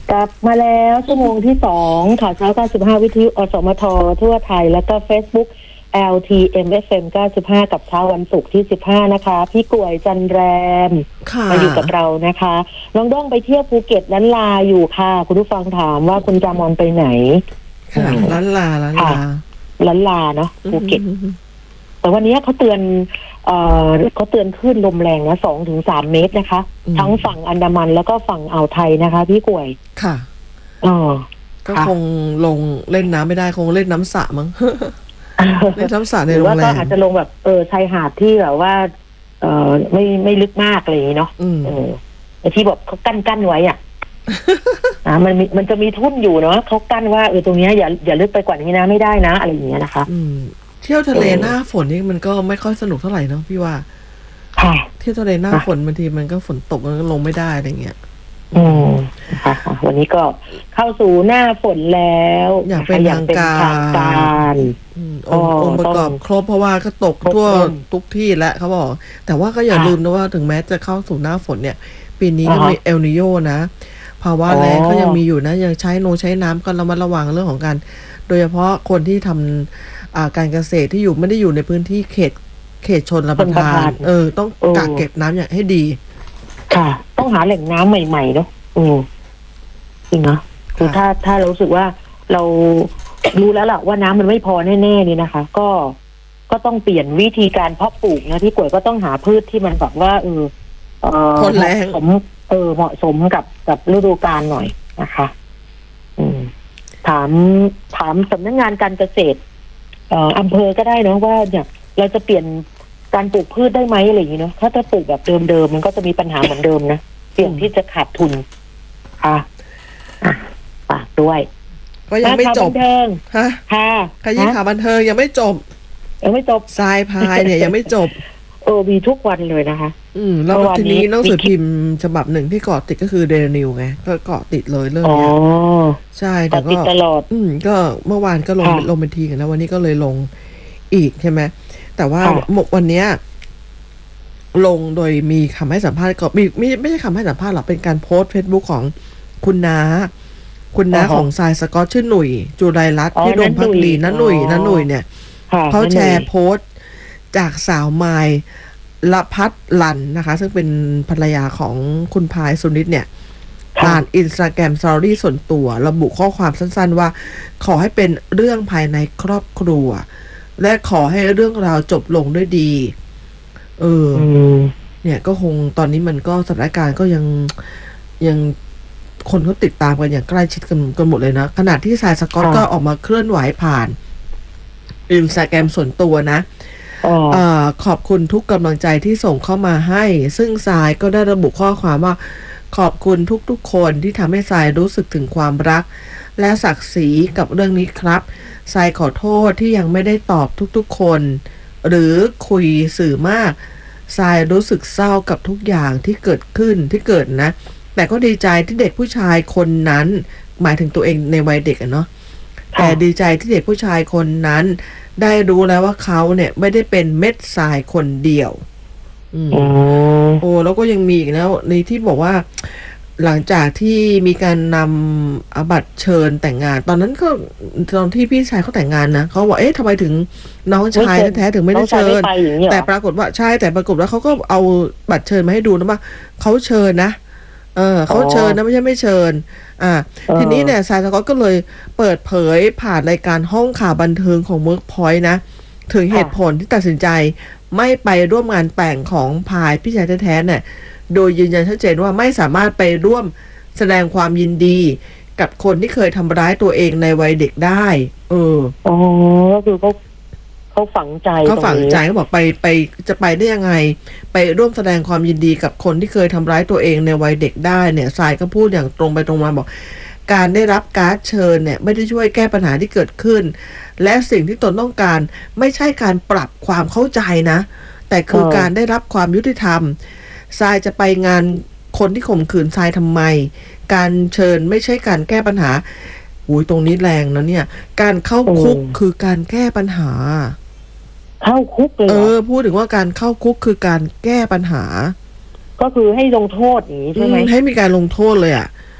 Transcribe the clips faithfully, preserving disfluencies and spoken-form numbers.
กลับมาแล้วชั่วโมงที่สองข่าวเช้าเก้าสิบห้าวิทยุอสมททั่วไทยแล้วก็ Facebook แอล ที เอ็ม เอฟ เอ็ม เก้าสิบห้ากับเช้าวันศุกร์ที่สิบห้านะคะพี่กวยจันแรมมาอยู่กับเรานะคะน้องด้องไปเที่ยวภูเก็ตล้านลาอยู่ค่ะคุณผู้ฟังถามว่าคุณจามอนไปไหนค่ะล้านลาล้านลาล้านลาเนาะภูเก็ตแต่วันนี้เขาเตือนเอ่อเขาเตือนคลื่นลมแรงนะสองถึงสามเมตรนะคะทั้งฝั่งอันดามันแล้วก็ฝั่งอ่าวไทยนะคะพี่กวยค่ะอ๋อก็คงลงเล่นน้ำไม่ได้คงเล่นน้ำสระมั้งเล่นน้ำสระในโรงแรมหรือว่าก็อาจจะลงแบบเออชายหาดที่แบบว่าเออไม่ไม่ลึกมากเลยเนาะเออไอ้ที่แบบเขากั้นกั้นไว้อ่ะอ่ามันมีมันจะมีทุ่นอยู่เนาะเขากั้นว่าเออตรงนี้อย่าอย่าลึกไปกว่านี้นะไม่ได้นะอะไรอย่างเงี้ยนะคะอืมเที่ยวทะเลหน้าฝนนี่มันก็ไม่ค่อยสนุกเท่าไหร่เนาะพี่ว่าเที่ยวทะเลหน้าฝนบางทีมันก็ฝนตกมันก็ลงไม่ได้อะไรเงี้ยอืมค่ะวันนี้ก็เข้าสู่หน้าฝนแล้วอย่างเป็นทางการองค์ประกอบครบเพราะว่าก็ตกทั่วทุกที่แล้วเขาบอกแต่ว่าก็อย่าลืมนะว่าถึงแม้จะเข้าสู่หน้าฝนเนี่ยปีนี้ก็มีเอลนิโญนะภาวะแล้งก็ยังมีอยู่นะยังใช้โนใช้น้ำก็ระมัดระวังเรื่องของการโดยเฉพาะคนที่ทำการเกษตรที่อยู่ไม่ได้อยู่ในพื้นที่เขตเขตชนรับประทานเออต้องกักเก็บน้ำอย่างให้ดีค่ะต้องหาแหล่งน้ำใหม่ๆเนาะอืมจริงเนาะคือถ้าถ้าเรารู้สึกว่าเรารู้แล้วล่ะว่าน้ำมันไม่พอแน่ๆนี่นะคะก็ก็ต้องเปลี่ยนวิธีการเพาะปลูกนะที่กวยก็ต้องหาพืชที่มันแบบว่าเออเออทนแรงสมเออเหมาะสมกับกับฤดูกาลหน่อยนะคะอืมถามถามสำนักงานการเกษตรเอ่ออำเภอก็ได้นะว่าเนี่ยเราจะเปลี่ยนการปลูกพืชได้ไหมอะไรอย่างนี้เนาะถ้าจะปลูกแบบเดิมๆมันก็จะมีปัญหาเหมือนเดิมนะเสี่ยงที่จะขาดทุนค่ะฝากด้วยก็ยังไม่จบฮะค่ะขยี้ข่าวบันเทิงยังไม่จบยังไม่จบทรายพายเนี่ยยังไม่จบเออมีทุกวันเลยนะคะอืมแล้วทีนี้หนังสือพิมพ์ฉบับหนึ่งที่เกาะติดก็คือเดลินิวไงก็เกาะติดเลยเรื่องนี้ใช่แต่ก็ตลอดอืมก็เมื่อวานก็ลงลงเป็นทีกันนะวันนี้ก็เลยลงอีกใช่ไหมแต่ว่าวันเนี้ยลงโดยมีคำให้สัมภาษณ์ก็มีไม่ไม่ใช่คำให้สัมภาษณ์หรอกเป็นการโพสต์ Facebook ของคุณน้าคุณน้าของทรายสกอตชื่อหนุ่ยจุไรรัตน์ที่ดมพักดีน้าหนุ่ยน้าหนุ่ยเนี่ยเขาแชร์โพสต์จากสาวไมล์ละพัฒน์ลันนะคะซึ่งเป็นภรรยาของคุณพายสุนิตเนี่ยผ่านอินสตาแกรมสตอรี่ส่วนตัวระบุข้อความสั้นๆว่าขอให้เป็นเรื่องภายในครอบครัวและขอให้เรื่องราวจบลงด้วยดีเออเนี่ยก็คงตอนนี้มันก็สถานการณ์ก็ยังยังคนเขาติดตามกันอย่างใกล้ชิดกันกันหมดเลยนะขณะที่ทรายสกอตก็ออกมาเคลื่อนไหวผ่านอินสตาแกรมส่วนตัวนะอขอบคุณทุกกำลังใจที่ส่งเข้ามาให้ซึ่งทรายก็ได้ระบุข้อความว่าขอบคุณทุกๆคนที่ทำให้ทรายรู้สึกถึงความรักและศักดิ์ศรีกับเรื่องนี้ครับทรายขอโทษที่ยังไม่ได้ตอบทุกๆคนหรือคุยสื่อมากทรายรู้สึกเศร้ากับทุกอย่างที่เกิดขึ้นที่เกิดนะแต่ก็ดีใจที่เด็กผู้ชายคนนั้นหมายถึงตัวเองในวัยเด็กอะเนาะแต่ดีใจที่เด็กผู้ชายคนนั้นได้รู้แล้วว่าเขาเนี่ยไม่ได้เป็นเม็ดทรายคนเดียวอืมโอ้แล้วก็ยังมีอีกแล้วในที่บอกว่าหลังจากที่มีการนำบัตรเชิญแต่งงานตอนนั้นก็ตอนที่พี่ชายเขาแต่งงานนะเขาบอกเอ๊ะทำไมถึงน้องชายแท้ๆถึงไม่ได้เชิญแต่ปรากฏว่าใช่แต่ปรากฏว่าเขาก็เอาบัตรเชิญมาให้ดูนะว่าเขาเชิญนะเออเขาเชิญนะไม่ใช่ไม่เชิญอ่าทีนี้เนี่ยทรายสกอตก็เลยเปิดเผยผ่านรายการห้องข่าวบันเทิงของเวิร์กพอยต์นะถึงเหตุผลที่ตัดสินใจไม่ไปร่วมงานแต่งของพายพี่ชายแท้ๆเนี่ยโดยยืนยันชัดเจนว่าไม่สามารถไปร่วมแสดงความยินดีกับคนที่เคยทำร้ายตัวเองในวัยเด็กได้เอออ๋อก็คือเขาเขาฝังใจเขาฝังใจเขาบอกไปไปจะไปได้ยังไงไปร่วมแสดงความยินดีกับคนที่เคยทำร้ายตัวเองในวัยเด็กได้เนี่ยทรายก็พูดอย่างตรงไปตรงมาบอกการได้รับการ์ดเชิญเนี่ยไม่ได้ช่วยแก้ปัญหาที่เกิดขึ้นและสิ่งที่ตนต้องการไม่ใช่การปรับความเข้าใจนะแต่คือการได้รับความยุติธรรมทรายจะไปงานคนที่ข่มขืนทรายทำไมการเชิญไม่ใช่การแก้ปัญหาอุ้ยตรงนี้แรงนะเนี่ยการเข้าคุกคือการแก้ปัญหาเข้าคุกเลยเออพูดถึงว่าการเข้าคุกคือการแก้ปัญหาก็คือให้ลงโทษอย่างนี้ใช่ไหมให้มีการลงโทษเลยอ่ะ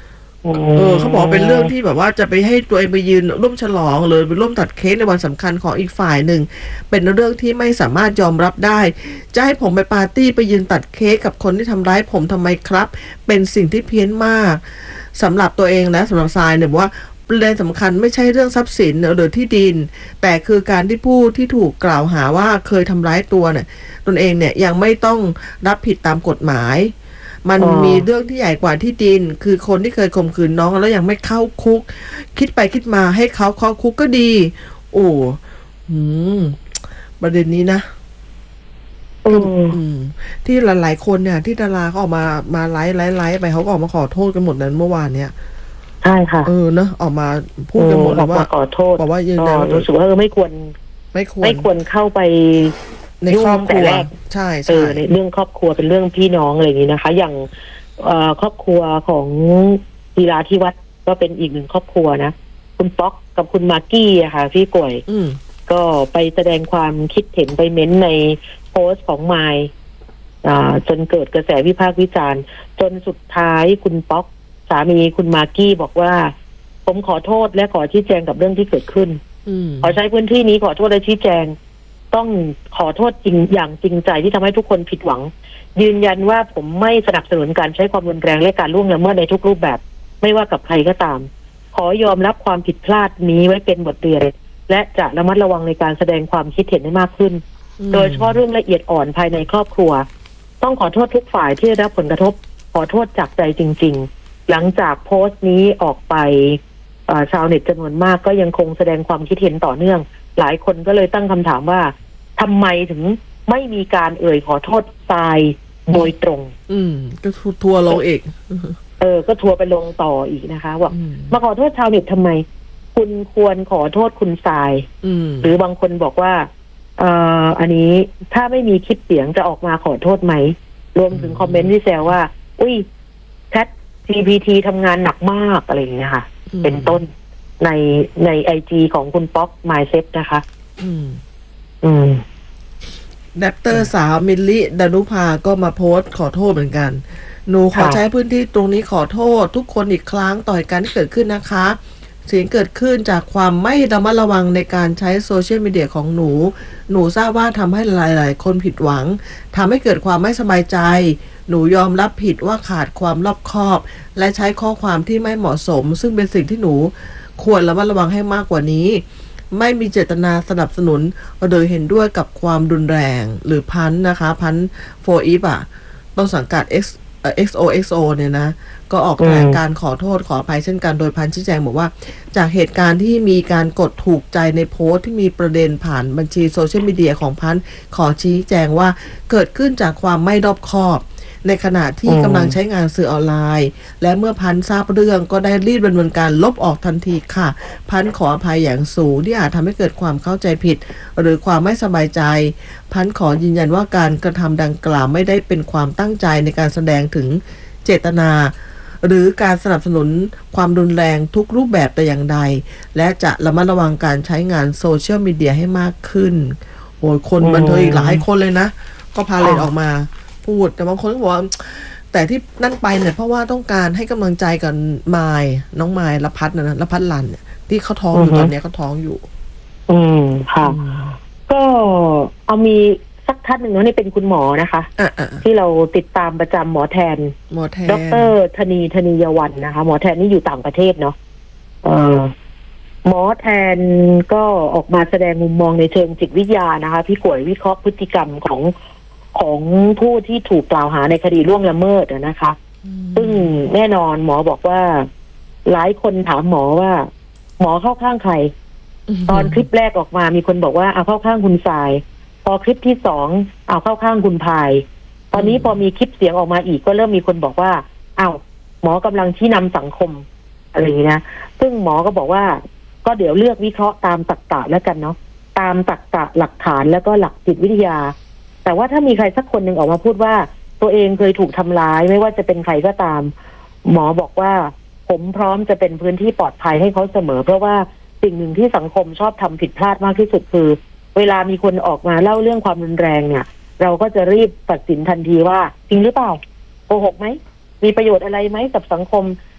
เออเขาบอกเป็นเรื่องที่แบบว่าจะไปให้ตัวเองไปยืนร่วมฉลองหรือไปร่วมตัดเค้กในวันสำคัญของอีกฝ่ายหนึ่งเป็นเรื่องที่ไม่สามารถยอมรับได้จะให้ผมไปปาร์ตี้ไปยืนตัดเค้กกับคนที่ทำร้ายผมทำไมครับเป็นสิ่งที่เพี้ยนมากสำหรับตัวเองและสำหรับทรายเนี่ยว่าประเด็นสำคัญไม่ใช่เรื่องทรัพย์สินหรือที่ดินแต่คือการที่ผู้ที่ถูกกล่าวหาว่าเคยทำร้ายตัวเนี่ยตนเองเนี่ยยังไม่ต้องรับผิดตามกฎหมายมันมีเรื่องที่ใหญ่กว่าที่ดินคือคนที่เคยข่มขืนน้องแล้วยังไม่เข้าคุกคิดไปคิดมาให้เขาเข้าคุกก็ดีโอ้หืมประเด็นนี้นะอืมที่หลายๆคนเนี่ยที่ดาราเขาออกมามาไลฟ์ไลฟ์ไลฟ์ไปเขาก็ออกมาขอโทษกันหมดนั้นเมื่อวานเนี่ยใช่ค่ะเออเนอะออกมาพูดกันหมดเลยว่าขอโทษบอกว่ายืนยันรู้สึกว่าเออไม่ควรไม่ควรไม่ควรเข้าไปในครอบครัวใช่ใช่ในเรื่องครอบครัวเป็นเรื่องพี่น้องอะไรอย่างนี้นะคะอย่างครอบครัวของธีราธิวัฒน์ก็เป็นอีกหนึ่งครอบครัวนะคุณป๊อกกับคุณมากกี้อะค่ะพี่ป่วยก็ไปแสดงความคิดเห็นไปเม้นในโพสต์ของไมล์จนเกิดกระแสวิพากษ์วิจารณ์จนสุดท้ายคุณป๊อกสามีคุณมากกี้บอกว่าผมขอโทษและขอชี้แจงกับเรื่องที่เกิดขึ้นขอใช้พื้นที่นี้ขอโทษและชี้แจงต้องขอโทษจริงอย่างจริงใจที่ทำให้ทุกคนผิดหวังยืนยันว่าผมไม่สนับสนุนการใช้ความรุนแรงและการล่วงละเมิดในทุกรูปแบบไม่ว่ากับใครก็ตามขอยอมรับความผิดพลาดนี้ไว้เป็นบทเรียนและจะระมัดระวังในการแสดงความคิดเห็นให้มากขึ้นโดยเฉพาะเรื่องละเอียดอ่อนภายในครอบครัวต้องขอโทษทุกฝ่ายที่ได้รับผลกระทบขอโทษจากใจจริงๆหลังจากโพสต์นี้ออกไปชาวเน็ตจำนวนมากก็ยังคงแสดงความคิดเห็นต่อเนื่องหลายคนก็เลยตั้งคำถามว่าทำไมถึงไม่มีการเอ่ยขอโทษทรายโดยตรงอืมก็ทัวร์ลงอีกเออก็ทัวร์ไปลงต่ออีกนะคะว่ามาขอโทษชาวเน็ตทำไมคุณควรขอโทษคุณทรายหรือบางคนบอกว่าเอ่ออันนี้ถ้าไม่มีคลิปเสียงจะออกมาขอโทษไหมรวมถึงคอมเมนต์ที่แซวว่าอุ้ยแชท จี พี ที ทำงานหนักมากอะไรอย่างเงี้ยค่ะเป็นต้นในในไอจีของคุณป๊อกไมล์เซ็ตนะคะอืมอืมแรปเตอร์สาวมิลลิดานุภาก็มาโพสต์ขอโทษเหมือนกันหนูขอใช้พื้นที่ตรงนี้ขอโทษทุกคนอีกครั้งต่อเหตุการณ์ที่เกิดขึ้นนะคะสิ่งเกิดขึ้นจากความไม่ระมัดระวังในการใช้โซเชียลมีเดียของหนูหนูทราบว่าทำให้หลายๆคนผิดหวังทำให้เกิดความไม่สบายใจหนูยอมรับผิดว่าขาดความรอบคอบและใช้ข้อความที่ไม่เหมาะสมซึ่งเป็นสิ่งที่หนูควรระมัดระวังให้มากกว่านี้ไม่มีเจตนาสนับสนุนโดยเห็นด้วยกับความรุนแรงหรือพันนะคะพันโฟอีฟอ่ะต้นสังกัด X เอ็กซ์ โอ เอ็กซ์ โอ เนี่ยนะก็ออกแถลงการขอโทษขออภัยเช่นกันโดยพันชี้แจงบอกว่าจากเหตุการณ์ที่มีการกดถูกใจในโพสต์ที่มีประเด็นผ่านบัญชีโซเชียลมีเดียของพันขอชี้แจงว่าเกิดขึ้นจากความไม่รอบคอบในขณะที่กำลังใช้งานสื่อออนไลน์และเมื่อพันทราบเรื่องก็ได้รีบดำเนินการลบออกทันทีค่ะพันขออภัยอย่างสูงที่อาจทำให้เกิดความเข้าใจผิดหรือความไม่สบายใจพันขอยืนยันว่าการกระทำดังกล่าวไม่ได้เป็นความตั้งใจในการแสดงถึงเจตนาหรือการสนับสนุนความรุนแรงทุกรูปแบบแต่อย่างใดและจะระมัดระวังการใช้งานโซเชียลมีเดียให้มากขึ้นโอ้ยคนบันเทิงอีกหลายคนเลยนะก็พาเลทออกมาพูดแต่บางคนก็บอกว่าแต่ที่นั่นไปเนี่ยเพราะว่าต้องการให้กำลังใจกับมายน้องมายละพัฒน์นะละพัฒน์ลันเนี่ยที่เขาท้องอยู่ตอนนี้เขาท้องอยู่อืมค่ะก็เอามีสักท่านหนึ่งเนาะนี่เป็นคุณหมอนะคะที่เราติดตามประจำหมอแทนหมอแทนดร.ธนีธนียวันนะคะหมอแทนนี่อยู่ต่างประเทศเนาะเออหมอแทนก็ออกมาแสดงมุมมองในเชิงจิตวิทยานะคะพี่ป่วยวิเคราะห์พฤติกรรมของของผู้ที่ถูกกล่าวหาในคดีล่วงละเมิดนะคะซึ่งแน่นอนหมอบอกว่าหลายคนถามหมอว่าหมอเข้าข้างใครตอนคลิปแรกออกมามีคนบอกว่าเอาเข้าข้างคุณทรายพอคลิปที่สองเอาเข้าข้างคุณพายตอนนี้พอมีคลิปเสียงออกมาอีกก็เริ่มมีคนบอกว่าอ้าวหมอกำลังชี้นำสังคมอะไรอย่างนี้นะซึ่งหมอก็บอกว่าก็เดี๋ยวเลือกวิเคราะห์ตามตรรกะแล้วกันเนาะตามตรรกะหลักฐานแล้วก็หลักจิตวิทยาแต่ว่าถ้ามีใครสักคนหนึ่งออกมาพูดว่าตัวเองเคยถูกทำร้ายไม่ว่าจะเป็นใครก็ตามหมอบอกว่าผมพร้อมจะเป็นพื้นที่ปลอดภัยให้เขาเสมอเพราะว่าสิ่งหนึ่งที่สังคมชอบทำผิดพลาดมากที่สุดคือเวลามีคนออกมาเล่าเรื่องความรุนแรงเนี่ยเราก็จะรีบตัดสินทันทีว่าจริงหรือเปล่าโกหกไหมมีประโยชน์อะไรไหมกับสังคม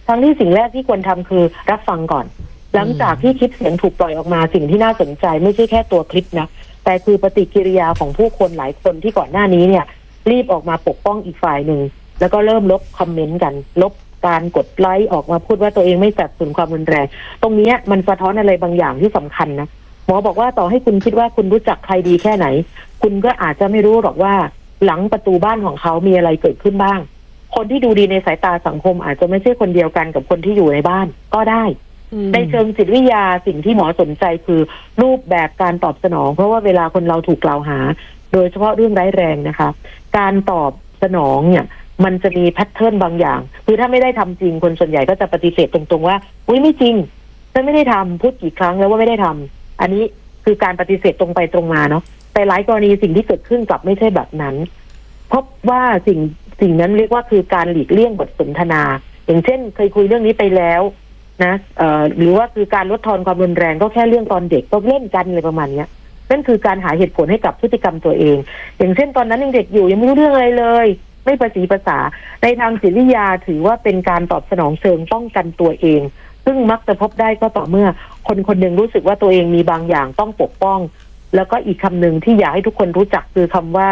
ทั้งที่สิ่งแรกที่ควรทำคือรับฟังก่อนหลังจากที่คลิปเสียงถูกปล่อยออกมาสิ่งที่น่าสนใจไม่ใช่แค่ตัวคลิปนะแต่คือปฏิกิริยาของผู้คนหลายคนที่ก่อนหน้านี้เนี่ยรีบออกมาปกป้องอีกฝ่ายหนึ่งแล้วก็เริ่มลบคอมเมนต์กันลบการกดไลค์ออกมาพูดว่าตัวเองไม่สนับสนุนความรุนแรงตรงนี้มันสะท้อนอะไรบางอย่างที่สำคัญนะหมอบอกว่าต่อให้คุณคิดว่าคุณรู้จักใครดีแค่ไหนคุณก็อาจจะไม่รู้หรอกว่าหลังประตูบ้านของเขามีอะไรเกิดขึ้นบ้างคนที่ดูดีในสายตาสังคมอาจจะไม่ใช่คนเดียวกันกับคนที่อยู่ในบ้านก็ได้ในเชิงจิตวิทยาสิ่งที่หมอสนใจคือรูปแบบการตอบสนองเพราะว่าเวลาคนเราถูกกล่าวหาโดยเฉพาะเรื่องร้ายแรงนะคะการตอบสนองเนี่ยมันจะมีแพทเทิร์นบางอย่างคือถ้าไม่ได้ทำจริงคนส่วนใหญ่ก็จะปฏิเสธตรงๆว่าอุ้ยไม่จริงฉันไม่ได้ทำพูดกี่ครั้งแล้วว่าไม่ได้ทำอันนี้คือการปฏิเสธตรงไปตรงมาเนาะแต่หลายกรณีสิ่งที่เกิดขึ้นกลับไม่ใช่แบบนั้นพบว่าสิ่งสิ่งนั้นเรียกว่าคือการหลีกเลี่ยงบทสนทนาอย่างเช่นเคยคุยเรื่องนี้ไปแล้วนะเอ่อหรือว่าคือการลดทอนความรุนแรงก็แค่เรื่องตอนเด็กก็เล่นกันอะไรประมาณเนี้ยนั่นคือการหาเหตุผลให้กับพฤติกรรมตัวเองอย่างเช่นตอนนั้นยังเด็กอยู่ยังไม่รู้เรื่องอะไรเลยไม่ประสีภาษาในทางจิตวิทยาถือว่าเป็นการตอบสนองเชิงป้องกันตัวเองซึ่งมักจะพบได้ก็ต่อเมื่อคนคนหนึ่งรู้สึกว่าตัวเองมีบางอย่างต้องปกป้องแล้วก็อีกคำหนึ่งที่อยากให้ทุกคนรู้จักคือคำว่า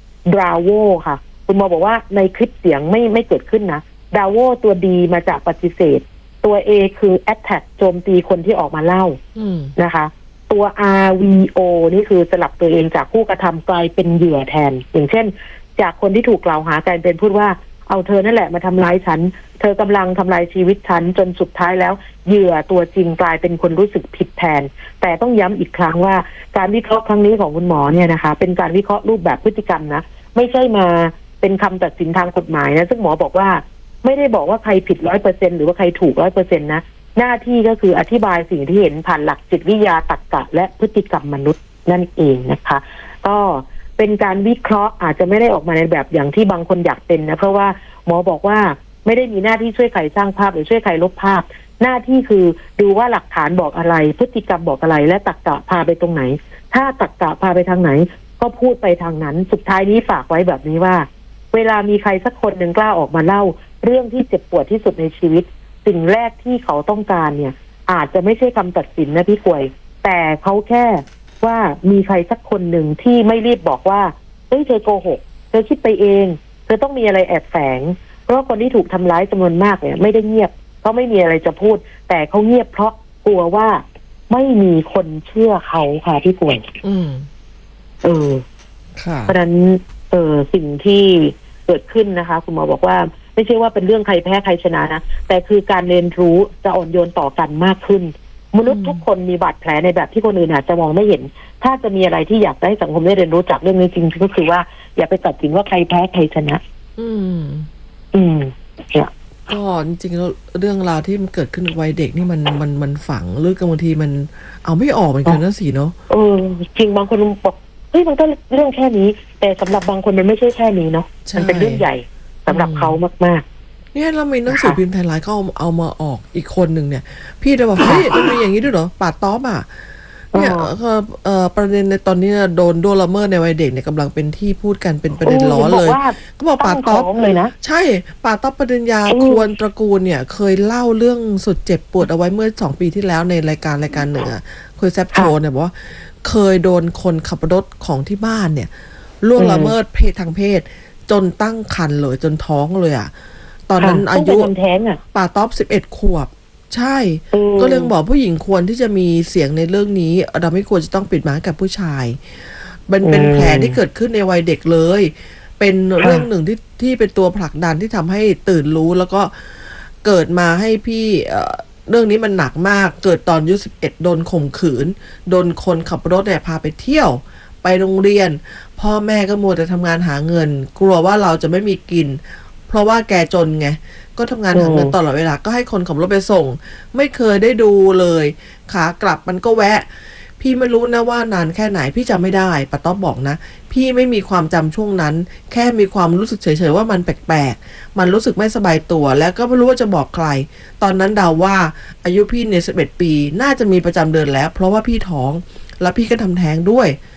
bravo ค่ะคุณหมอบอกว่าในคลิปเสียงไม่ไม่เกิดขึ้นนะ bravo ตัว D มาจากปฏิเสธตัว A คือ attack โจมตีคนที่ออกมาเล่านะคะตัว อาร์ วี โอ นี่คือสลับตัวเองจากผู้กระทำกลายเป็นเหยื่อแทนอย่างเช่นจากคนที่ถูกกล่าวหากลายเป็นพูดว่าเอาเธอนั่นแหละมาทำร้ายฉันเธอกำลังทำลายชีวิตฉันจนสุดท้ายแล้วเหยื่อตัวจริงกลายเป็นคนรู้สึกผิดแทนแต่ต้องย้ำอีกครั้งว่าการวิเคราะห์ครั้งนี้ของคุณหมอเนี่ยนะคะเป็นการวิเคราะห์รูปแบบพฤติกรรมนะไม่ใช่มาเป็นคำตัดสินทางกฎหมายนะซึ่งหมอบอกว่าไม่ได้บอกว่าใครผิดร้อยเปอร์เซ็นหรือว่าใครถูกร้อยเปอร์เซ็นต์นะหน้าที่ก็คืออธิบายสิ่งที่เห็นผ่านหลักจิตวิทยาตรรกะและพฤติกรรมมนุษย์นั่นเองนะคะก็เป็นการวิเคราะห์อาจจะไม่ได้ออกมาในแบบอย่างที่บางคนอยากเป็นนะเพราะว่าหมอบอกว่าไม่ได้มีหน้าที่ช่วยใครสร้างภาพหรือช่วยใครลบภาพหน้าที่คือดูว่าหลักฐานบอกอะไรพฤติกรรมบอกอะไรและตรรกะพาไปตรงไหนถ้าตรรกะพาไปทางไหนก็พูดไปทางนั้นสุดท้ายนี้ฝากไว้แบบนี้ว่าเวลามีใครสักคนหนึ่งกล้าออกมาเล่าเรื่องที่เจ็บปวดที่สุดในชีวิตสิ่งแรกที่เขาต้องการเนี่ยอาจจะไม่ใช่คำตัดสินนะพี่ป่วยแต่เขาแค่ว่ามีใครสักคนหนึ่งที่ไม่รีบบอกว่าเฮ้ยเธอโกหกเธอคิดไปเองเธอต้องมีอะไรแอบแฝงเพราะว่าคนที่ถูกทำร้ายจำนวนมากเนี่ยไม่ได้เงียบเขาไม่มีอะไรจะพูดแต่เขาเงียบเพราะกลัวว่าไม่มีคนเชื่อเขาค่ะพี่ป่วยอืมเออค่ะเพราะฉะนั้นเออสิ่งที่เกิดขึ้นนะคะคุณหมอบอกว่าไม่ใช่ว่าเป็นเรื่องใครแพ้ใครชนะนะแต่คือการเรียนรู้จะอ่อนโยนต่อกันมากขึ้นมนุษย์ทุกคนมีบาดแผลในแบบที่คนอื่นอาจจะมองไม่เห็นถ้าจะมีอะไรที่อยากให้สังคมได้เรียนรู้จากเรื่องนี้จริงก็คือว่าอย่าไปตัดสินว่าใครแพ้ใครชนะอืมอืมเนี่ยก็จริงๆแล้วเรื่องราวที่มันเกิดขึ้นในวัยเด็กนี่มันมันมันฝังลึกบางทีมันเอาไม่ออกเหมือนกันนะสิเนาะเออจริงบางคนบอกเฮ้ยมันก็เรื่องแค่นี้แต่สำหรับบางคนมันไม่ใช่แค่นี้เนาะมันเป็นเรื่องใหญ่สำหรับเขามากๆเนี่ยเรามีหนังสือพิมพ์ไทยรัฐเขาเอาเอามาออกอีกคนหนึ่งเนี่ยพี่จะบอกเฮ้ยมันมีอย่างนี้ด้วยเหรอป่าต๊อบอ่ะเนี่ยเอ่อประเด็นในตอนนี้โดนล่วงละเมิดในวัยเด็กเนี่ยกำลังเป็นที่พูดกันเป็นประเด็นร้อนเลยเขาบอกป่าต๊อบเลยนะใช่ป่าต๊อบปริญญาควรตระกูลเนี่ยเคยเล่าเรื่องสุดเจ็บปวดเอาไว้เมื่อสองปีที่แล้วในรายการรายการหนึ่งอ่ะคุยแซบโชว์เนี่ยบอกว่าเคยโดนคนขับรถของที่บ้านเนี่ยล่วงละเมิดเพศทางเพศจนตั้งครรภ์เลยจนท้องเลยอ่ะตอนนั้นอายุป่าต๊อบสิบเอ็ดขวบใช่ก็เลยบอกผู้หญิงควรที่จะมีเสียงในเรื่องนี้เราไม่ควรจะต้องปิดบังกับผู้ชายมันเป็นแผลที่เกิดขึ้นในวัยเด็กเลยเป็นเรื่องหนึ่งที่ที่เป็นตัวผลักดันที่ทำให้ตื่นรู้แล้วก็เกิดมาให้พี่เรื่องนี้มันหนักมากเกิดตอนอายุสิบเอ็ดโดนข่มขืนโดนคนขับรถเนี่ยพาไปเที่ยวไปโรงเรียนพ่อแม่ก็มัวแต่ทำงานหาเงินกลัวว่าเราจะไม่มีกินเพราะว่าแกจนไงก็ทำงานหาเงินตลอดเวลาก็ให้คนขับรถไปส่งไม่เคยได้ดูเลยขากลับมันก็แวะพี่ไม่รู้นะว่านานแค่ไหนพี่จำไม่ได้ป้าต๊อบบอกนะพี่ไม่มีความจำช่วงนั้นแค่มีความรู้สึกเฉยๆว่ามันแปลกๆมันรู้สึกไม่สบายตัวแล้วก็ไม่รู้ว่าจะบอกใครตอนนั้นเดาว่าอายุพี่เนี่ยสิบเอ็ดปีน่าจะมีประจำเดือนแล้วเพราะว่าพี่ท้องแล้วพี่ก็ทำแท้งด้วย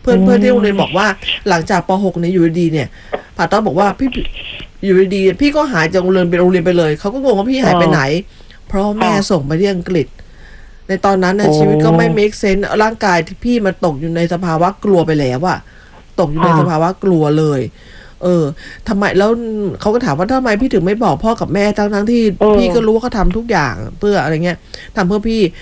เพื่อนเพื่อนที่โรงเรียนบอกว่าหลังจากป หกเนี่ยอยู่ดีๆเนี่ยผาต้อบอกว่าพี่อยู่ดีๆพี่ก็หายจากโรงเรียนไปโรงเรียนไปเลยเขาก็งงว่าพี่หายไปไหนเพราะแม่ส่งไปที่อังกฤษในตอนนั้นในชีวิตก็ไม่ make sense ร่างกายที่พี่มันตกอยู่ในสภาวะกลัวไปแล้วอะตกอยู่ในสภาวะกลัวเลยเออทำไมแล้วเขาก็ถามว่าทำไมพี่ถึงไม่บอกพ่อกับแม่ทั้งทั้งที่พี่ก็รู้ว่าเขาทำทุกอย่างเพื่ออะไรเงี้ยทำเพื่อพี่